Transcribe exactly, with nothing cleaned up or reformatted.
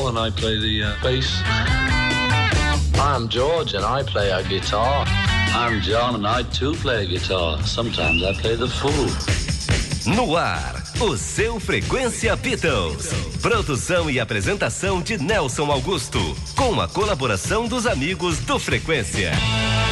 Paul and I play the uh, bass. I'm George and I play a guitar. I'm John and I too play a guitar. Sometimes I play the fool. No ar, o seu Frequência Beatles. Produção e apresentação de Nelson Augusto, com a colaboração dos amigos do Frequência.